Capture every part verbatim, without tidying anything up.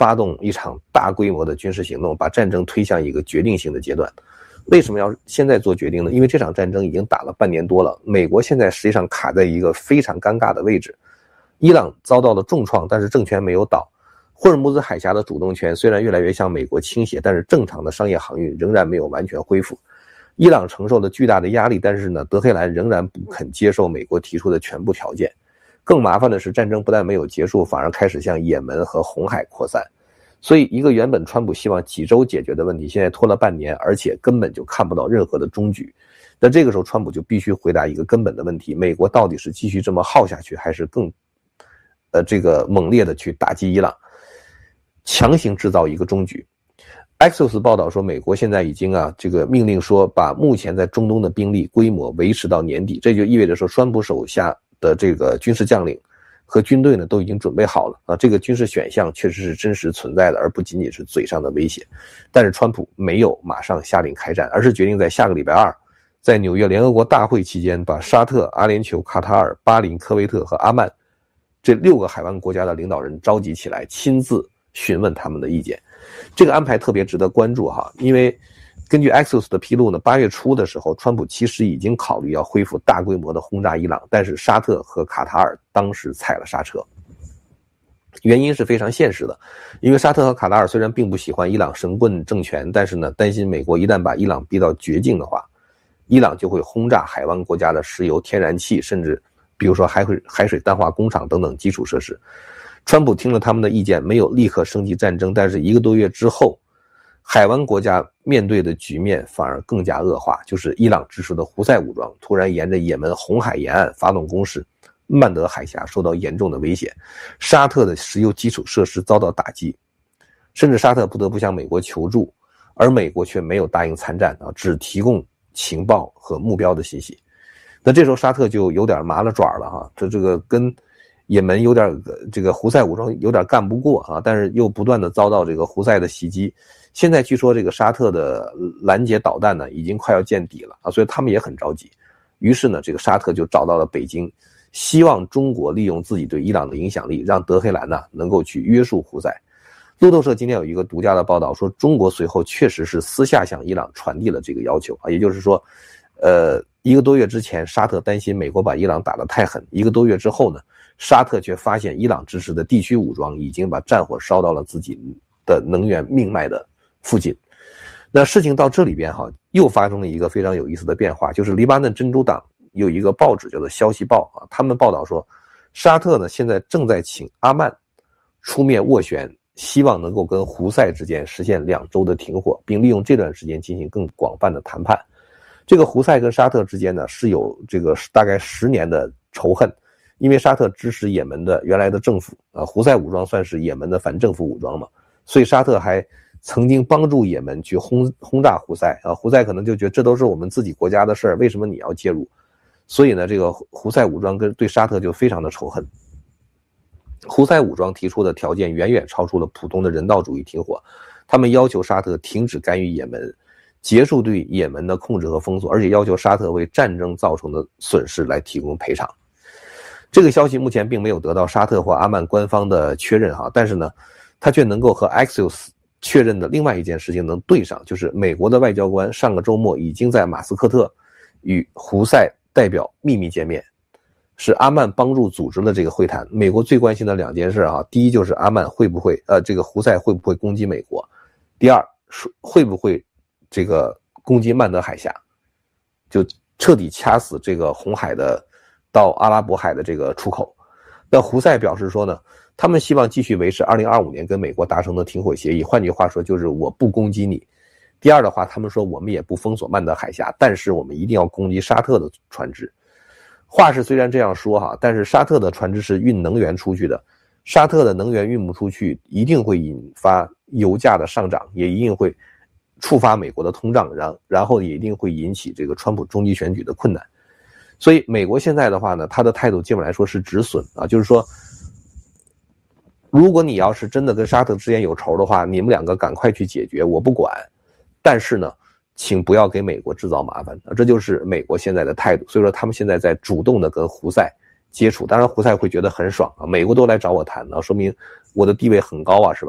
发动一场大规模的军事行动，把战争推向一个决定性的阶段。为什么要现在做决定呢？因为这场战争已经打了半年多了，美国现在实际上卡在一个非常尴尬的位置。伊朗遭到了重创，但是政权没有倒。霍尔木兹海峡的主动权虽然越来越向美国倾斜，但是正常的商业航运仍然没有完全恢复。伊朗承受了巨大的压力，但是呢，德黑兰仍然不肯接受美国提出的全部条件。更麻烦的是，战争不但没有结束，反而开始向也门和红海扩散。所以一个原本川普希望几周解决的问题，现在拖了半年，而且根本就看不到任何的终局。那这个时候川普就必须回答一个根本的问题，美国到底是继续这么耗下去，还是更呃这个猛烈的去打击伊朗，强行制造一个终局。Axios 报道说，美国现在已经啊这个命令说把目前在中东的兵力规模维持到年底，这就意味着说川普手下的这个军事将领和军队呢都已经准备好了啊，这个军事选项确实是真实存在的，而不仅仅是嘴上的威胁。但是川普没有马上下令开战，而是决定在下个礼拜二，在纽约联合国大会期间，把沙特、阿联酋、卡塔尔、巴林、科威特和阿曼这六个海湾国家的领导人召集起来，亲自询问他们的意见。这个安排特别值得关注哈，因为根据 Axios 的披露呢，八月初的时候，川普其实已经考虑要恢复大规模的轰炸伊朗，但是沙特和卡塔尔当时踩了刹车。原因是非常现实的，因为沙特和卡塔尔虽然并不喜欢伊朗神棍政权，但是呢，担心美国一旦把伊朗逼到绝境的话，伊朗就会轰炸海湾国家的石油、天然气，甚至比如说海水海水淡化工厂等等基础设施。川普听了他们的意见，没有立刻升级战争，但是一个多月之后，海湾国家面对的局面反而更加恶化，就是伊朗支持的胡塞武装突然沿着也门红海沿岸发动攻势，曼德海峡受到严重的威胁，沙特的石油基础设施遭到打击，甚至沙特不得不向美国求助，而美国却没有答应参战啊，只提供情报和目标的信息。那这时候沙特就有点麻了爪了哈，这这个跟也门有点这个胡塞武装有点干不过啊，但是又不断的遭到这个胡塞的袭击。现在据说这个沙特的拦截导弹呢已经快要见底了啊，所以他们也很着急。于是呢，这个沙特就找到了北京，希望中国利用自己对伊朗的影响力，让德黑兰呢能够去约束胡塞。路透社今天有一个独家的报道说，中国随后确实是私下向伊朗传递了这个要求啊，也就是说，呃，一个多月之前，沙特担心美国把伊朗打得太狠，一个多月之后呢，沙特却发现伊朗支持的地区武装已经把战火烧到了自己的能源命脉的附近。那事情到这里边哈，又发生了一个非常有意思的变化，就是黎巴嫩真主党有一个报纸叫做《消息报》啊，他们报道说，沙特呢现在正在请阿曼出面斡旋，希望能够跟胡塞之间实现两周的停火，并利用这段时间进行更广泛的谈判。这个胡塞跟沙特之间呢是有这个大概十年的仇恨，因为沙特支持也门的原来的政府啊，胡塞武装算是也门的反政府武装嘛，所以沙特还曾经帮助也门去轰轰炸胡塞啊，胡塞可能就觉得这都是我们自己国家的事儿，为什么你要介入？所以呢，这个胡塞武装跟对沙特就非常的仇恨。胡塞武装提出的条件远远超出了普通的人道主义停火，他们要求沙特停止干预也门，结束对也门的控制和封锁，而且要求沙特为战争造成的损失来提供赔偿。这个消息目前并没有得到沙特或阿曼官方的确认哈，但是呢，它却能够和 Axios 确认的另外一件事情能对上，就是美国的外交官上个周末已经在马斯科特与胡塞代表秘密见面，是阿曼帮助组织了这个会谈。美国最关心的两件事啊，第一就是阿曼会不会呃这个胡塞会不会攻击美国，第二是会不会这个攻击曼德海峡，就彻底掐死这个红海的到阿拉伯海的这个出口。那胡塞表示说呢，他们希望继续维持二零二五年跟美国达成的停火协议，换句话说就是我不攻击你。第二的话，他们说我们也不封锁曼德海峡，但是我们一定要攻击沙特的船只。话是虽然这样说哈，但是沙特的船只是运能源出去的，沙特的能源运不出去，一定会引发油价的上涨，也一定会触发美国的通胀，然然后也一定会引起这个川普中期选举的困难。所以美国现在的话呢，他的态度基本来说是止损啊，就是说，如果你要是真的跟沙特之间有仇的话，你们两个赶快去解决，我不管。但是呢，请不要给美国制造麻烦啊，这就是美国现在的态度。所以说，他们现在在主动的跟胡塞接触，当然胡塞会觉得很爽啊，美国都来找我谈啊，说明我的地位很高啊，是吧？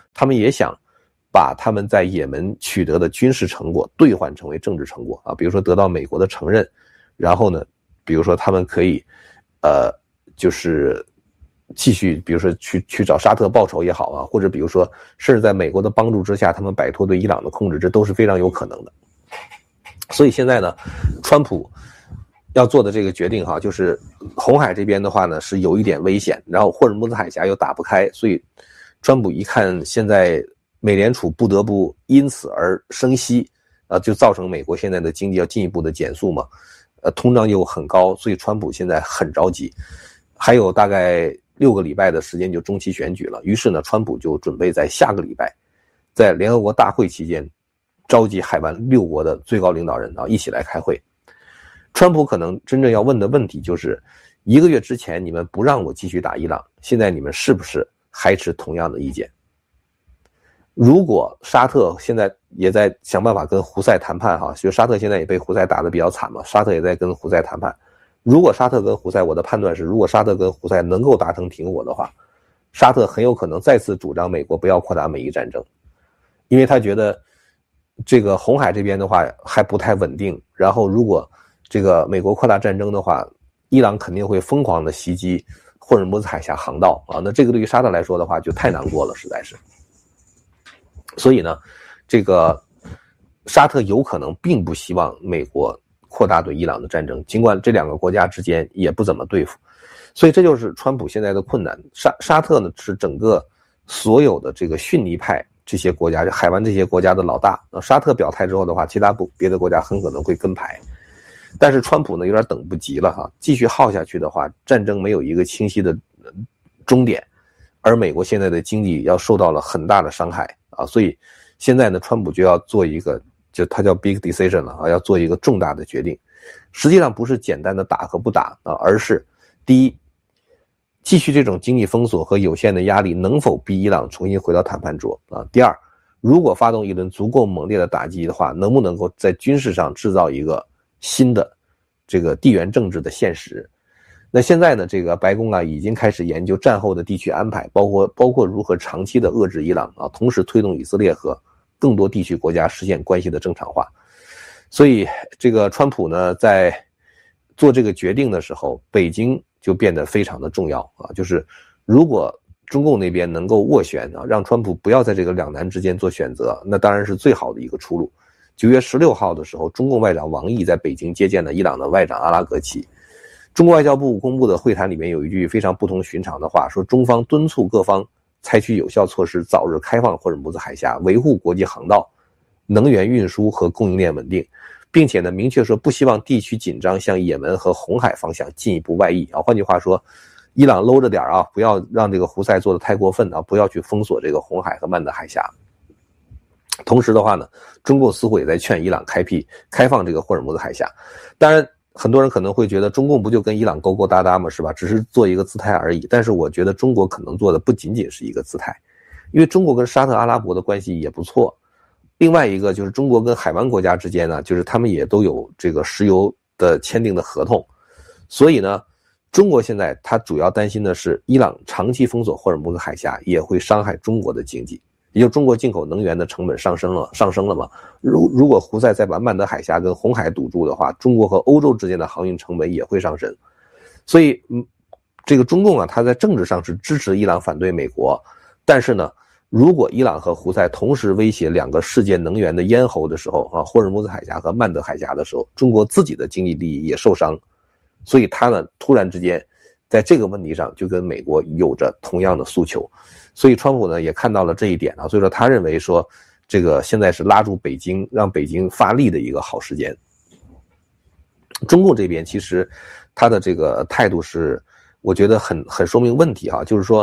他们也想把他们在也门取得的军事成果兑换成为政治成果啊，比如说得到美国的承认，然后呢，比如说他们可以，呃，就是继续，比如说去去找沙特报仇也好啊，或者比如说甚至在美国的帮助之下，他们摆脱对伊朗的控制，这都是非常有可能的。所以现在呢，川普要做的这个决定哈，就是红海这边的话呢是有一点危险，然后霍尔木兹海峡又打不开，所以川普一看现在美联储不得不因此而升息，啊，就造成美国现在的经济要进一步的减速嘛，呃，通胀又很高，所以川普现在很着急，还有大概六个礼拜的时间就中期选举了，于是呢，川普就准备在下个礼拜，在联合国大会期间，召集海湾六国的最高领导人啊一起来开会。川普可能真正要问的问题就是，一个月之前你们不让我继续打伊朗，现在你们是不是还持同样的意见？如果沙特现在也在想办法跟胡塞谈判哈，就沙特现在也被胡塞打得比较惨嘛，沙特也在跟胡塞谈判。如果沙特跟胡塞，我的判断是，如果沙特跟胡塞能够达成停火的话，沙特很有可能再次主张美国不要扩大美伊战争，因为他觉得这个红海这边的话还不太稳定，然后如果这个美国扩大战争的话，伊朗肯定会疯狂的袭击霍尔木兹海峡航道啊，那这个对于沙特来说的话就太难过了，实在是。所以呢，这个沙特有可能并不希望美国扩大对伊朗的战争，尽管这两个国家之间也不怎么对付，所以这就是川普现在的困难。沙沙特呢是整个所有的这个逊尼派这些国家，海湾这些国家的老大。那沙特表态之后的话，其他不别的国家很可能会跟排。但是川普呢有点等不及了哈，继续耗下去的话，战争没有一个清晰的终点，而美国现在的经济要受到了很大的伤害啊，所以现在呢，川普就要做一个，就他叫 big decision 了啊，要做一个重大的决定。实际上不是简单的打和不打啊，而是第一，继续这种经济封锁和有限的压力能否逼伊朗重新回到谈判桌啊？第二，如果发动一轮足够猛烈的打击的话，能不能够在军事上制造一个新的这个地缘政治的现实？那现在呢，这个白宫啊已经开始研究战后的地区安排，包括包括如何长期的遏制伊朗啊，同时推动以色列和更多地区国家实现关系的正常化。所以这个川普呢在做这个决定的时候，北京就变得非常的重要啊，就是如果中共那边能够斡旋啊，让川普不要在这个两难之间做选择，那当然是最好的一个出路。九月十六号的时候，中共外长王毅在北京接见了伊朗的外长阿拉格齐。中国外交部公布的会谈里面有一句非常不同寻常的话，说中方敦促各方采取有效措施，早日开放霍尔木兹海峡，维护国际航道、能源运输和供应链稳定，并且呢，明确说不希望地区紧张向也门和红海方向进一步外溢啊。换句话说，伊朗搂着点啊，不要让这个胡塞做得太过分啊，不要去封锁这个红海和曼德海峡。同时的话呢，中共似乎也在劝伊朗开辟开放这个霍尔木兹海峡。当然很多人可能会觉得中共不就跟伊朗勾勾搭搭吗，是吧？只是做一个姿态而已。但是我觉得中国可能做的不仅仅是一个姿态，因为中国跟沙特阿拉伯的关系也不错。另外一个就是中国跟海湾国家之间呢，就是他们也都有这个石油的签订的合同。所以呢，中国现在他主要担心的是伊朗长期封锁霍尔木兹海峡也会伤害中国的经济。也就中国进口能源的成本上升了，上升了嘛？如如果胡塞再把曼德海峡跟红海堵住的话，中国和欧洲之间的航运成本也会上升。所以，嗯，这个中共啊，他在政治上是支持伊朗反对美国，但是呢，如果伊朗和胡塞同时威胁两个世界能源的咽喉的时候啊，霍尔木兹海峡和曼德海峡的时候，中国自己的经济利益也受伤，所以他呢，突然之间在这个问题上就跟美国有着同样的诉求。所以川普呢也看到了这一点啊，所以说他认为说这个现在是拉住北京，让北京发力的一个好时间。中共这边其实他的这个态度是我觉得很很说明问题哈，就是说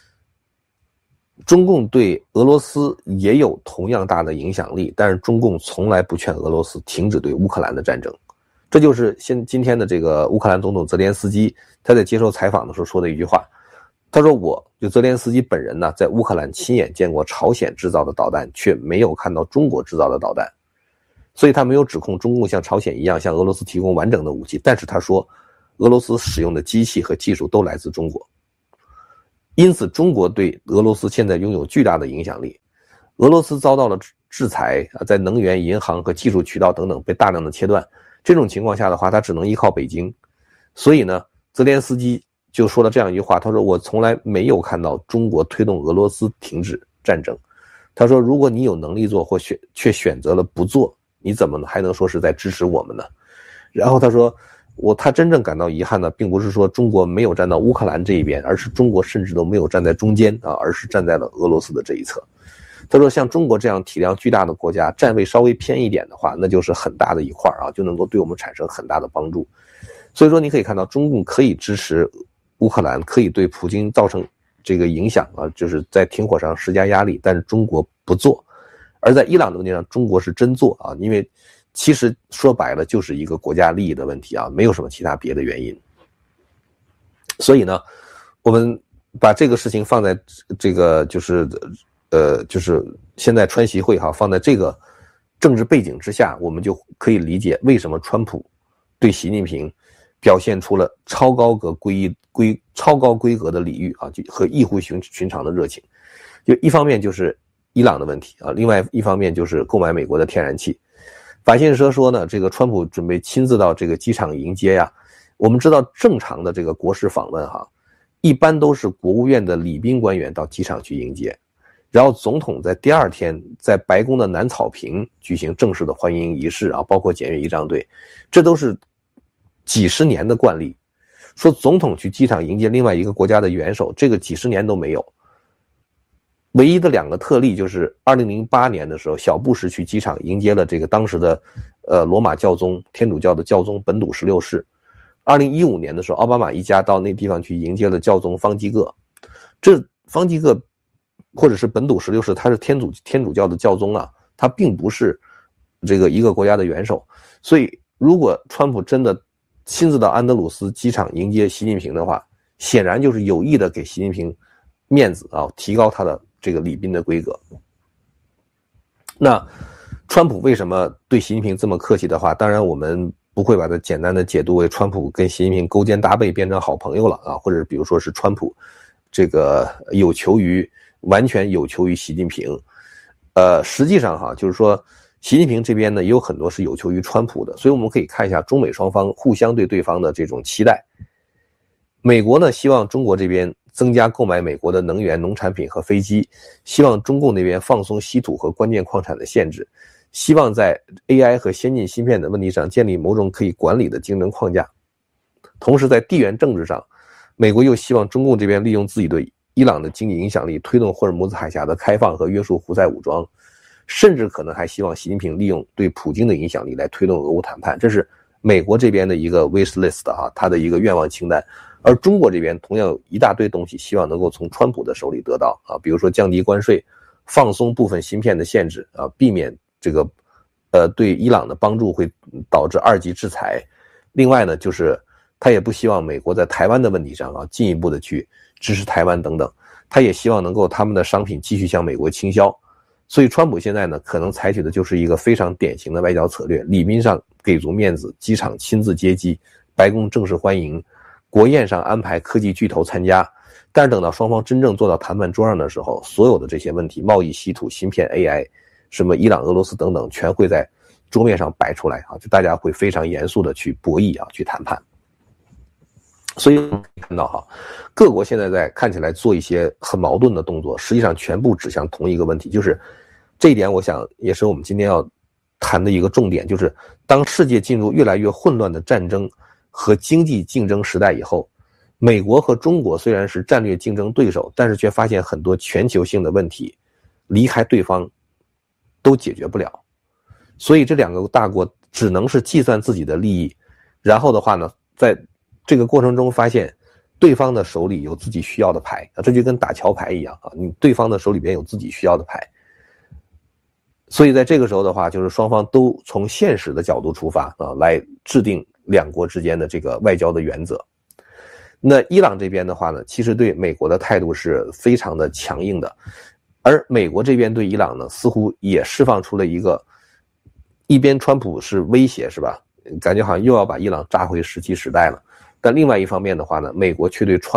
中共对俄罗斯也有同样大的影响力，但是中共从来不劝俄罗斯停止对乌克兰的战争。这就是现今天的这个乌克兰总统泽连斯基他在接受采访的时候说的一句话，他说我就泽连斯基本人呢，在乌克兰亲眼见过朝鲜制造的导弹，却没有看到中国制造的导弹，所以他没有指控中共像朝鲜一样向俄罗斯提供完整的武器，但是他说俄罗斯使用的机器和技术都来自中国。 因此中国对俄罗斯现在拥有巨大的影响力。俄罗斯遭到了制裁，在能源、银行和技术渠道等等被大量的切断，这种情况下的话，他只能依靠北京。所以呢，泽连斯基就说了这样一句话，他说我从来没有看到中国推动俄罗斯停止战争。他说如果你有能力做或选却选择了不做，你怎么还能说是在支持我们呢？然后他说我他真正感到遗憾的并不是说中国没有站到乌克兰这一边，而是中国甚至都没有站在中间啊，而是站在了俄罗斯的这一侧。他说像中国这样体量巨大的国家，站位稍微偏一点的话，那就是很大的一块啊，就能够对我们产生很大的帮助。所以说你可以看到中共可以支持乌克兰，可以对普京造成这个影响啊，就是在停火上施加压力，但是中国不做。而在伊朗的问题上，中国是真做啊，因为其实说白了就是一个国家利益的问题啊，没有什么其他别的原因。所以呢，我们把这个事情放在这个就是呃就是现在川习会哈放在这个政治背景之下，我们就可以理解为什么川普对习近平表现出了超高格规规超高规格的礼遇啊，就和异乎寻寻常的热情。就一方面就是伊朗的问题啊，另外一方面就是购买美国的天然气。法新社说呢，这个川普准备亲自到这个机场迎接呀。我们知道正常的这个国事访问哈，一般都是国务院的礼宾官员到机场去迎接，然后总统在第二天在白宫的南草坪举行正式的欢迎仪式啊，包括检阅仪仗队，这都是几十年的惯例。说总统去机场迎接另外一个国家的元首，这个几十年都没有。唯一的两个特例就是二零零八年的时候，小布什去机场迎接了这个当时的呃罗马教宗天主教的教宗本笃十六世。二零一五年的时候，奥巴马一家到那地方去迎接了教宗方济各。这方济各或者是本笃十六世，他是天主天主教的教宗啊，他并不是这个一个国家的元首。所以如果川普真的亲自到安德鲁斯机场迎接习近平的话，显然就是有意的给习近平面子啊，提高他的这个礼宾的规格。那川普为什么对习近平这么客气的话，当然我们不会把它简单的解读为川普跟习近平勾肩搭背变成好朋友了啊，或者比如说是川普这个有求于完全有求于习近平。呃，实际上哈，就是说习近平这边呢也有很多是有求于川普的，所以我们可以看一下中美双方互相对对方的这种期待。美国呢希望中国这边增加购买美国的能源、农产品和飞机，希望中共那边放松稀土和关键矿产的限制，希望在 A I 和先进芯片的问题上建立某种可以管理的竞争框架。同时在地缘政治上，美国又希望中共这边利用自己对伊朗的经济影响力，推动霍尔木兹海峡的开放和约束胡塞武装，甚至可能还希望习近平利用对普京的影响力来推动俄乌谈判。这是美国这边的一个 wish list 哈，他的一个愿望清单。而中国这边同样有一大堆东西希望能够从川普的手里得到啊，比如说降低关税，放松部分芯片的限制啊，避免这个呃对伊朗的帮助会导致二级制裁。另外呢，就是他也不希望美国在台湾的问题上啊进一步的去支持台湾等等，他也希望能够他们的商品继续向美国倾销。所以川普现在呢可能采取的就是一个非常典型的外交策略，礼宾上给足面子，机场亲自接机，白宫正式欢迎，国宴上安排科技巨头参加。但是等到双方真正坐到谈判桌上的时候，所有的这些问题，贸易、稀土、芯片、A I， 什么伊朗、俄罗斯等等，全会在桌面上摆出来啊，就大家会非常严肃的去博弈啊，去谈判。所以我们可以看到哈，各国现在在看起来做一些很矛盾的动作，实际上全部指向同一个问题，就是这一点我想也是我们今天要谈的一个重点，就是当世界进入越来越混乱的战争和经济竞争时代以后，美国和中国虽然是战略竞争对手，但是却发现很多全球性的问题离开对方都解决不了，所以这两个大国只能是计算自己的利益，然后的话呢，在这个过程中发现对方的手里有自己需要的牌啊，这就跟打桥牌一样啊，你对方的手里边有自己需要的牌。所以在这个时候的话，就是双方都从现实的角度出发啊，来制定两国之间的这个外交的原则。那伊朗这边的话呢，其实对美国的态度是非常的强硬的，而美国这边对伊朗呢，似乎也释放出了一个，一边川普是威胁是吧，感觉好像又要把伊朗炸回石器时代了，但另外一方面的话呢，美国却对川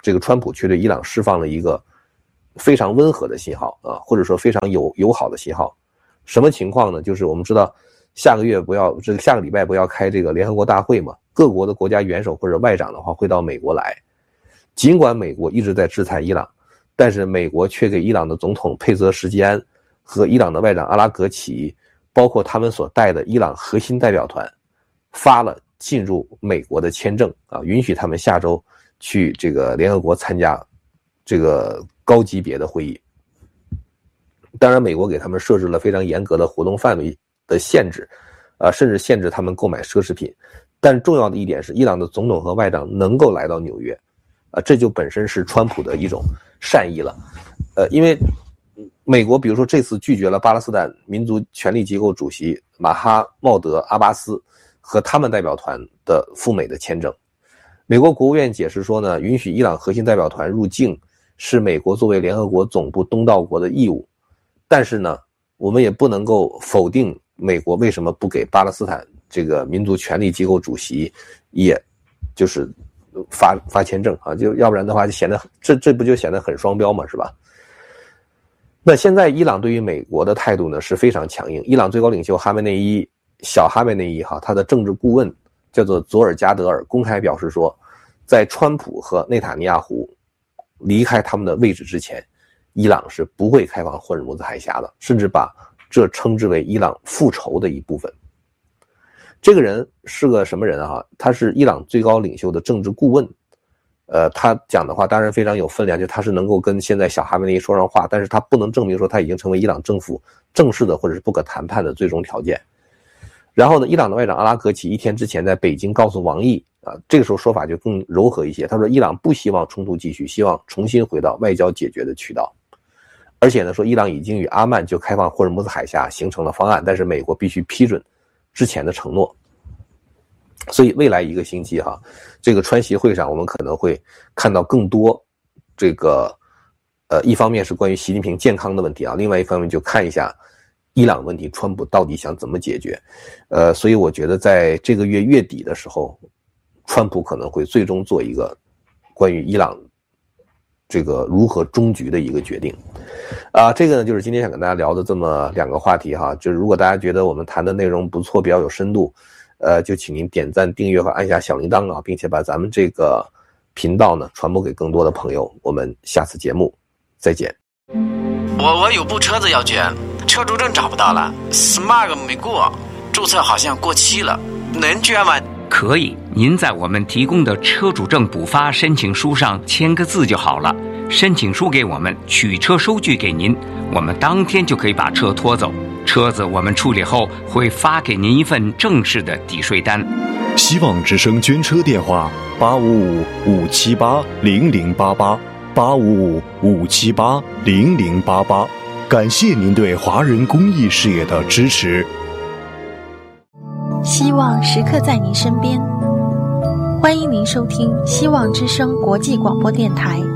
这个川普却对伊朗释放了一个非常温和的信号啊，或者说非常友友好的信号。什么情况呢？就是我们知道下个月不要这个下个礼拜不要开这个联合国大会嘛，各国的国家元首或者外长的话会到美国来。尽管美国一直在制裁伊朗，但是美国却给伊朗的总统佩泽什基安和伊朗的外长阿拉格齐，包括他们所带的伊朗核心代表团，发了进入美国的签证啊，允许他们下周去这个联合国参加这个高级别的会议。当然美国给他们设置了非常严格的活动范围的限制啊，甚至限制他们购买奢侈品。但重要的一点是，伊朗的总统和外长能够来到纽约啊，这就本身是川普的一种善意了。呃，因为美国比如说这次拒绝了巴勒斯坦民族权力机构主席马哈茂德阿巴斯和他们代表团的赴美的签证。美国国务院解释说呢，允许伊朗核心代表团入境是美国作为联合国总部东道国的义务。但是呢，我们也不能够否定美国为什么不给巴勒斯坦这个民族权力机构主席也就是发发签证啊，就要不然的话就显得这这不就显得很双标嘛，是吧？那现在伊朗对于美国的态度呢是非常强硬。伊朗最高领袖哈梅内伊小哈梅内伊哈，他的政治顾问叫做佐尔加德尔公开表示说，在川普和内塔尼亚胡离开他们的位置之前，伊朗是不会开放霍尔木兹海峡的，甚至把这称之为伊朗复仇的一部分。这个人是个什么人啊？他是伊朗最高领袖的政治顾问。呃，他讲的话当然非常有分量，就他是能够跟现在小哈梅内伊说上话，但是他不能证明说他已经成为伊朗政府正式的或者是不可谈判的最终条件。然后呢，伊朗的外长阿拉格齐一天之前在北京告诉王毅啊，这个时候说法就更柔和一些，他说伊朗不希望冲突继续，希望重新回到外交解决的渠道。而且呢，说伊朗已经与阿曼就开放霍尔木兹海峡形成了方案，但是美国必须批准之前的承诺。所以未来一个星期哈，这个川协会上我们可能会看到更多这个呃，一方面是关于习近平健康的问题啊，另外一方面就看一下伊朗问题，川普到底想怎么解决。呃，所以我觉得在这个月月底的时候，川普可能会最终做一个关于伊朗这个如何终局的一个决定。啊，这个呢就是今天想跟大家聊的这么两个话题哈。就是如果大家觉得我们谈的内容不错，比较有深度，呃，就请您点赞、订阅和按下小铃铛啊，并且把咱们这个频道呢传播给更多的朋友。我们下次节目再见。 我我有部车子要捐，车主证找不到了 ，Smart 没过，注册好像过期了，能捐吗？ 可以，您在我们提供的车主证补发申请书上签个字就好了。申请书给我们，取车收据给您，我们当天就可以把车拖走。车子我们处理后会发给您一份正式的抵税单。 希望之声捐车电话：八五五五七八零零八八，八五五五七八零零八八。感谢您对华人公益事业的支持。 希望时刻在您身边，欢迎您收听希望之声国际广播电台。